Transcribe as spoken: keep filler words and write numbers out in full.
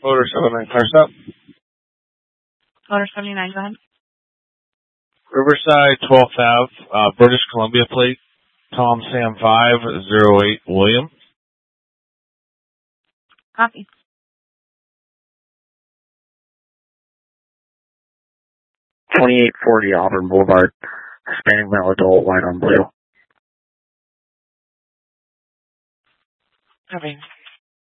Motor seventy-nine, car stop. Motor seventy-nine, go ahead. Riverside, twelfth Avenue, uh, British Columbia plate. Tom Sam five, zero eight William. Copy. twenty-eight forty Auburn Boulevard. Hispanic male adult, white on blue. Copy.